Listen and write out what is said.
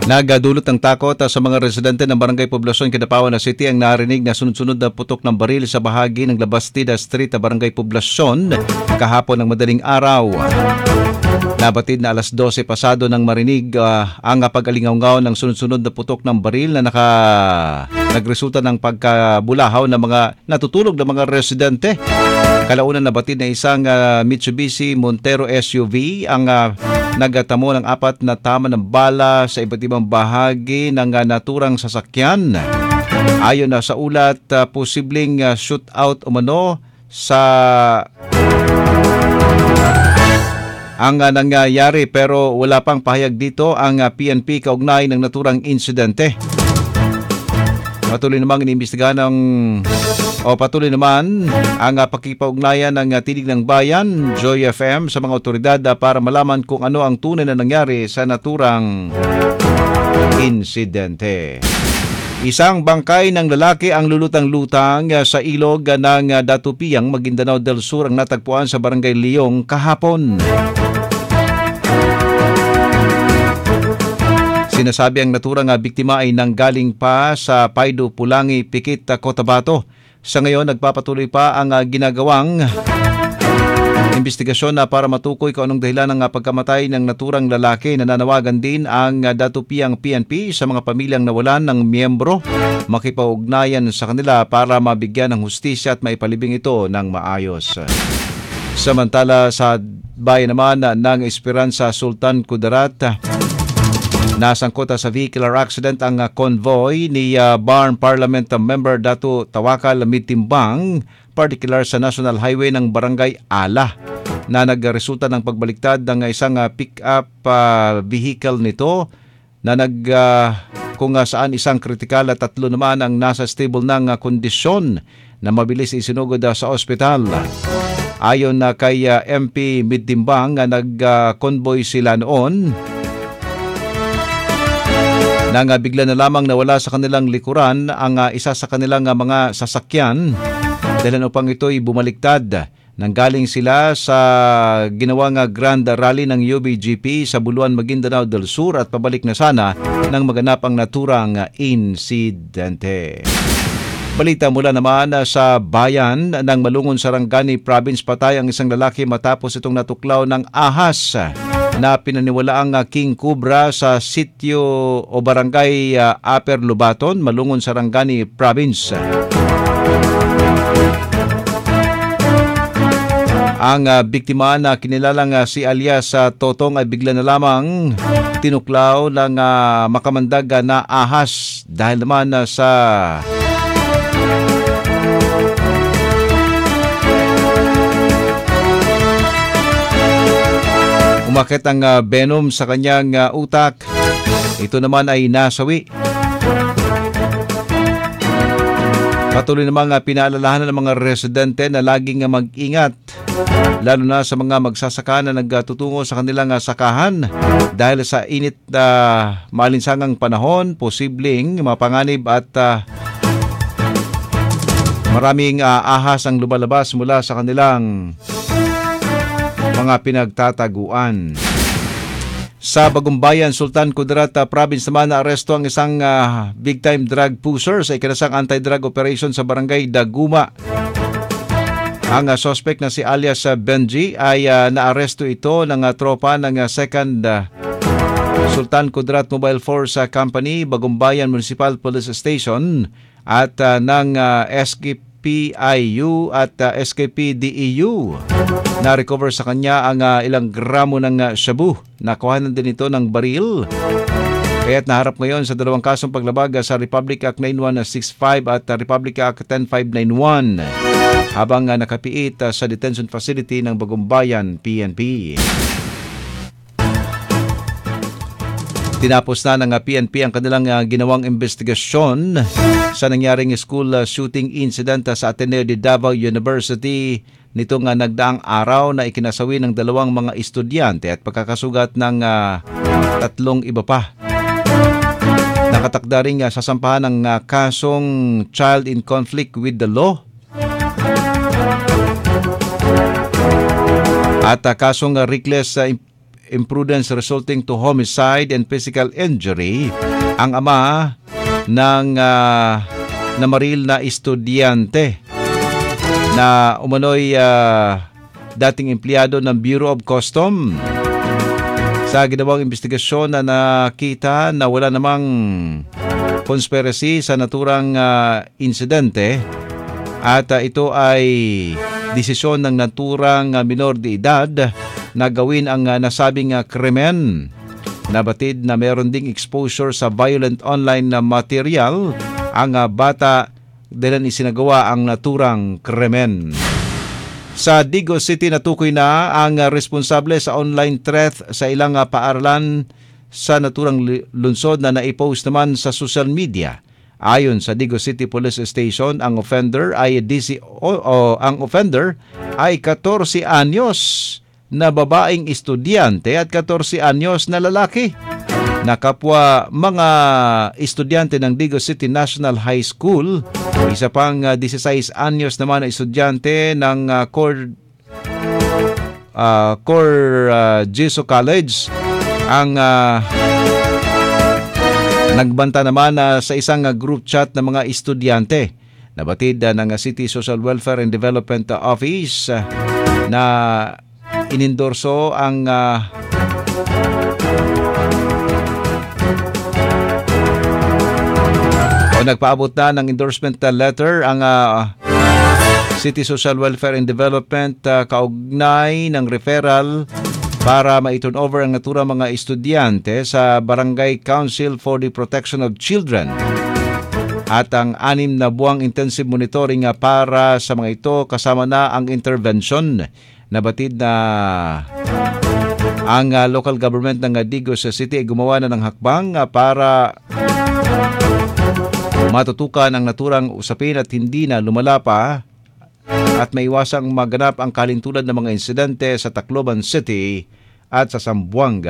Nagadulot ng takot sa mga residente ng Barangay Poblacion, Kidapawan City ang narinig na sunod-sunod na putok ng baril sa bahagi ng Labastida Street, Barangay Poblacion kahapon ng madaling araw. Nabatid na alas 12 pasado nang marinig ang pag-alingaw-ngaw ng sunod-sunod na putok ng baril na nagresulta ng pagkabulahaw ng mga natutulog na mga residente. Kalaunan nabatid na isang Mitsubishi Montero SUV ang nagtamo ng 4 na tama ng bala sa iba't ibang bahagi ng naturang sasakyan. Ayon na sa ulat, posibleng shootout umano sa ang nangyayari, pero wala pang pahayag dito ang PNP kaugnay ng naturang insidente. Patuloy naman ang pakikipag-ugnayan ng Tinig ng Bayan, Joy FM, sa mga otoridad para malaman kung ano ang tunay na nangyari sa naturang insidente. Isang bangkay ng lalaki ang lulutang-lutang sa ilog ng Datupiyang, Maguindanao del Sur ang natagpuan sa Barangay Leong kahapon. Sinasabi ang naturang biktima ay nanggaling pa sa Paido, Pulangi, Pikit, Cotabato. Sa ngayon, nagpapatuloy pa ang ginagawang investigasyon para matukoy kung anong dahilan ng pagkamatay ng naturang lalaki. Nananawagan din ang Datupiyang PNP sa mga pamilyang nawalan ng miyembro makipag-ugnayan sa kanila para mabigyan ng hustisya at maipalibing ito ng maayos. Samantala sa bayan naman ng Esperanza, Sultan Kudarat, nasangkot sa vehicular accident ang convoy ni Barn Parliament Member Dato Tawakal Mitimbang, particular sa National Highway ng Barangay Ala, na nagresulta ng pagbaliktad ng isang pick-up vehicle nito na kung saan isang kritikal at 3 naman ang nasa stable ng kondisyon na mabilis isinugod sa ospital. Ayon kay MP Mitimbang, nag-convoy sila noon nang bigla na lamang nawala sa kanilang likuran ang isa sa kanilang mga sasakyan. Dahil upang ito'y bumaliktad, nanggaling sila sa ginawang Grand Rally ng UBGP sa Buluan, Maguindanao del Sur at pabalik na sana nang maganap ang naturang insidente. Balita mula naman sa bayan ng Malungon, Sarangani Province, patay ang isang lalaki matapos itong natuklaw ng ahas na pinaniwalaang king cobra sa sitio o barangay Upper Lubaton, Malungon, Sarangani Province. Ang biktima na kinilalang si alias Totong ay bigla na lamang tinuklaw ng makamandag na ahas dahil naman sa umakit ang venom sa kanyang utak. Ito naman ay nasawi. Patuloy namang pinaalalahanan ng mga residente na laging mag-ingat, lalo na sa mga magsasaka na nagtutungo sa kanilang sakahan dahil sa init na maalinsangang panahon, posibleng mapanganib at maraming ahas ang lumalabas mula sa kanilang mga pinagtataguan. Sa Bagumbayan, Sultan Kudarat Province naman, naaresto ang isang big-time drug pusher sa ikinasang anti-drug operation sa Barangay Daguma. Ang suspect na si alias Benji ay naaresto ito ng tropa ng 2nd Sultan Kudarat Mobile Force Company, Bagumbayan Municipal Police Station at ng SKPIU at SKPDEU. Na-recover sa kanya ang ilang gramo ng shabu. Nakuhanan din ito ng baril. Kaya't naharap ngayon sa 2 kasong paglabag sa Republic Act 9165 at Republic Act 10591 habang nakapiit sa detention facility ng Bagumbayan PNP. Tinapos na ng PNP ang kanilang ginawang investigasyon sa nangyaring school shooting incident sa Ateneo de Davao University nitong nagdaang araw na ikinasawi ng 2 mga estudyante at pagkakasugat ng 3 iba pa. Nakatakda ring sasampahan ng kasong child in conflict with the law at kasong reckless imprudence resulting to homicide and physical injury ang ama ng namaril na estudyante na umano'y dating empleyado ng Bureau of Customs. Sa ginawang investigasyon na nakita na wala namang conspiracy sa naturang insidente at ito ay desisyon ng naturang minor de edad na gawin ang nasabing krimen. Nabatid na meron ding exposure sa violent online na material ang bata dahil isinagawa ang naturang krimen. Sa Digos City natukoy na ang responsable sa online threat sa ilang paaralan sa naturang lungsod na naipost naman sa social media. Ayon sa Digos City Police Station, ang offender ay 14 anyos na babaeng estudyante at 14 anyos na lalaki. Nakapwa mga estudyante ng Digos City National High School, isa pang 16 anyos naman na estudyante ng Cor Jesu College ang nagbanta naman sa isang group chat ng mga estudyante. Nabatid ng City Social Welfare and Development Office na inendorso ang nagpaabot na ng endorsement letter ang City Social Welfare and Development kaugnay ng referral para ma-turn over ang naturang mga estudyante sa Barangay Council for the Protection of Children. At ang 6 na buwang intensive monitoring para sa mga ito kasama na ang intervention. Nabatid na ang local government ng Digos City ay gumawa na ng hakbang para matutukan ang naturang usapin at hindi na lumala pa at maiwasang maganap ang kalintulan ng mga insidente sa Tacloban City at sa Zamboanga.